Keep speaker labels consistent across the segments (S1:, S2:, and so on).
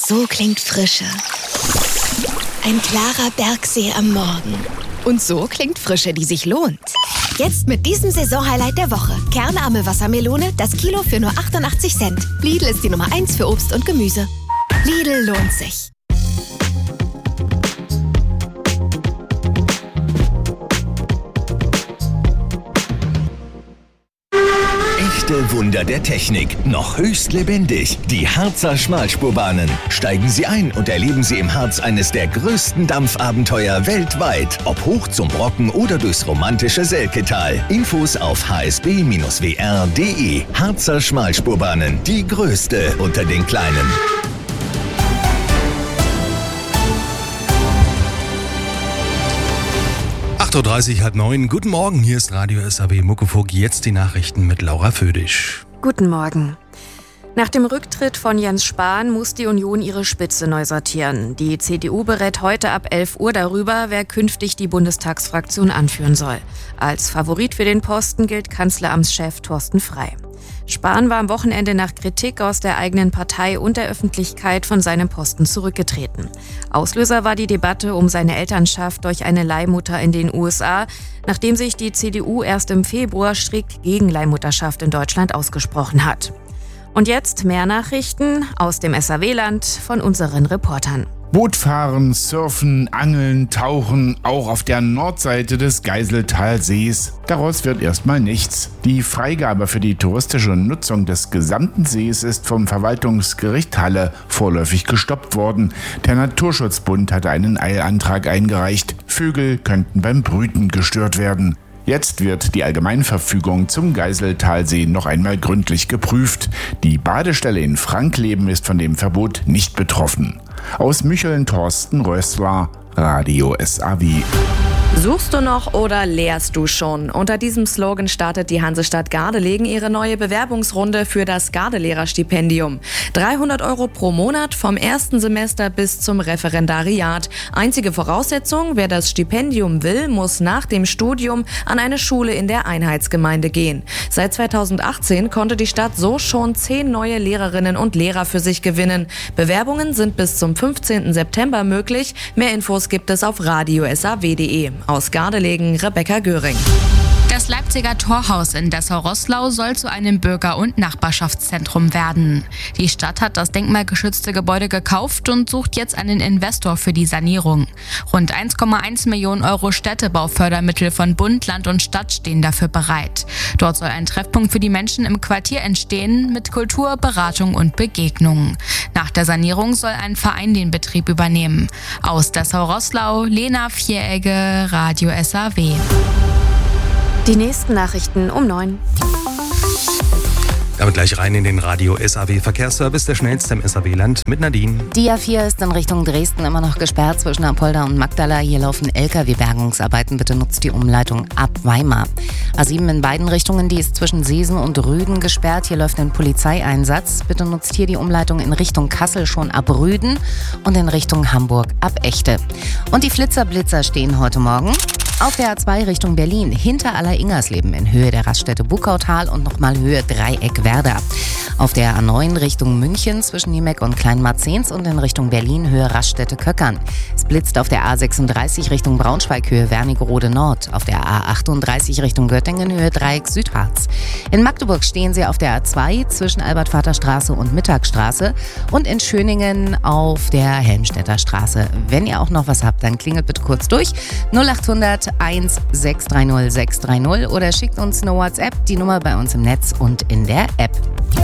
S1: So klingt Frische. Ein klarer Bergsee am Morgen. Und so klingt Frische, die sich lohnt. Jetzt mit diesem Saisonhighlight der Woche. Kernarme Wassermelone, das Kilo für nur 88 Cent. Lidl ist die Nummer 1 für Obst und Gemüse. Lidl lohnt sich.
S2: Echte Wunder der Technik, noch höchst lebendig. Die Harzer Schmalspurbahnen. Steigen Sie ein und erleben Sie im Harz eines der größten Dampfabenteuer weltweit. Ob hoch zum Brocken oder durchs romantische Selketal. Infos auf hsb-wr.de. Harzer Schmalspurbahnen, die größte unter den kleinen.
S3: 8.30 Uhr, halb 9. Guten Morgen, hier ist Radio SAW Muckefuck. Jetzt die Nachrichten mit Laura Födisch.
S4: Guten Morgen. Nach dem Rücktritt von Jens Spahn muss die Union ihre Spitze neu sortieren. Die CDU berät heute ab 11 Uhr darüber, wer künftig die Bundestagsfraktion anführen soll. Als Favorit für den Posten gilt Kanzleramtschef Thorsten Frey. Spahn war am Wochenende nach Kritik aus der eigenen Partei und der Öffentlichkeit von seinem Posten zurückgetreten. Auslöser war die Debatte um seine Elternschaft durch eine Leihmutter in den USA, nachdem sich die CDU erst im Februar strikt gegen Leihmutterschaft in Deutschland ausgesprochen hat. Und jetzt mehr Nachrichten aus dem SAW-Land von unseren Reportern.
S5: Bootfahren, Surfen, Angeln, Tauchen, auch auf der Nordseite des Geiseltalsees. Daraus wird erstmal nichts. Die Freigabe für die touristische Nutzung des gesamten Sees ist vom Verwaltungsgericht Halle vorläufig gestoppt worden. Der Naturschutzbund hatte einen Eilantrag eingereicht. Vögel könnten beim Brüten gestört werden. Jetzt wird die Allgemeinverfügung zum Geiseltalsee noch einmal gründlich geprüft. Die Badestelle in Frankleben ist von dem Verbot nicht betroffen. Aus Mücheln Thorsten Rössler, Radio SAW.
S6: Suchst du noch oder lehrst du schon? Unter diesem Slogan startet die Hansestadt Gardelegen ihre neue Bewerbungsrunde für das Gardelehrerstipendium. 300 € pro Monat vom ersten Semester bis zum Referendariat. Einzige Voraussetzung, wer das Stipendium will, muss nach dem Studium an eine Schule in der Einheitsgemeinde gehen. Seit 2018 konnte die Stadt so schon 10 neue Lehrerinnen und Lehrer für sich gewinnen. Bewerbungen sind bis zum 15. September möglich. Mehr Infos gibt es auf radiosaw.de. Aus Gardelegen, Rebecca Göring.
S7: Das Leipziger Torhaus in Dessau-Roßlau soll zu einem Bürger- und Nachbarschaftszentrum werden. Die Stadt hat das denkmalgeschützte Gebäude gekauft und sucht jetzt einen Investor für die Sanierung. Rund 1,1 Millionen € Städtebaufördermittel von Bund, Land und Stadt stehen dafür bereit. Dort soll ein Treffpunkt für die Menschen im Quartier entstehen mit Kultur, Beratung und Begegnungen. Nach der Sanierung soll ein Verein den Betrieb übernehmen. Aus Dessau-Roßlau, Lena Vieregge, Radio SAW.
S4: Die nächsten Nachrichten um 9.
S3: Damit gleich rein in den Radio SAW Verkehrsservice, der schnellste im SAW-Land mit Nadine.
S8: Die A4 ist in Richtung Dresden immer noch gesperrt zwischen Apolda und Magdala. Hier laufen LKW-Bergungsarbeiten. Bitte nutzt die Umleitung ab Weimar. A7 in beiden Richtungen, die ist zwischen Seesen und Rüden gesperrt. Hier läuft ein Polizeieinsatz. Bitte nutzt hier die Umleitung in Richtung Kassel schon ab Rüden und in Richtung Hamburg ab Echte. Und die Flitzer-Blitzer stehen heute Morgen auf der A2 Richtung Berlin, hinter Aller-Ingersleben in Höhe der Raststätte Buckautal und nochmal Höhe Dreieck-Werder. Auf der A9 Richtung München zwischen Niemeck und Kleinmarzens und in Richtung Berlin Höhe Raststätte Köckern. Es blitzt auf der A36 Richtung Braunschweig Höhe Wernigerode Nord. Auf der A38 Richtung Göttingen Höhe Dreieck Südharz. In Magdeburg stehen Sie auf der A2 zwischen Albert-Vater-Straße und Mittagstraße und in Schöningen auf der Helmstedter Straße. Wenn ihr auch noch was habt, dann klingelt bitte kurz durch 0800 630 630 oder schickt uns eine WhatsApp, die Nummer bei uns im Netz und in der App.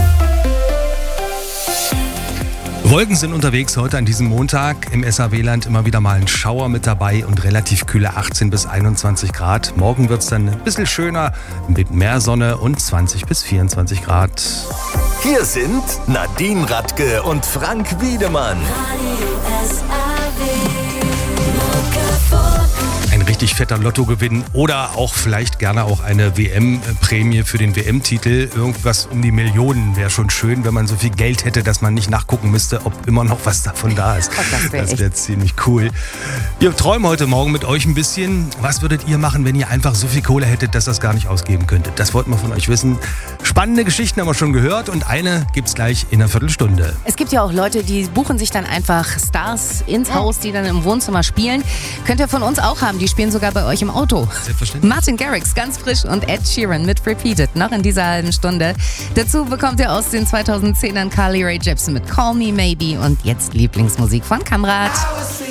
S3: Wolken sind unterwegs heute an diesem Montag. Im SAW-Land immer wieder mal ein Schauer mit dabei und relativ kühle 18 bis 21 Grad. Morgen wird es dann ein bisschen schöner mit mehr Sonne und 20 bis 24 Grad.
S2: Hier sind Nadine Radke und Frank Wiedemann.
S3: Ein richtig fetter Lottogewinn oder auch vielleicht gerne auch eine WM-Prämie für den WM-Titel. Irgendwas um die Millionen wäre schon schön, wenn man so viel Geld hätte, dass man nicht nachgucken müsste, ob immer noch was davon da ist. Das wäre ziemlich cool. Wir träumen heute Morgen mit euch ein bisschen. Was würdet ihr machen, wenn ihr einfach so viel Kohle hättet, dass ihr das gar nicht ausgeben könntet? Das wollten wir von euch wissen. Spannende Geschichten haben wir schon gehört und eine gibt's gleich in einer Viertelstunde.
S8: Es gibt ja auch Leute, die buchen sich dann einfach Stars ins Haus, die dann im Wohnzimmer spielen. Könnt ihr von uns auch haben. Die spielen sogar bei euch im Auto.
S3: Selbstverständlich.
S8: Martin Garrix, ganz frisch, und Ed Sheeran mit Repeated noch in dieser halben Stunde. Dazu bekommt ihr aus den 2010ern Carly Rae Jepsen mit Call Me Maybe und jetzt Lieblingsmusik von Kamrat.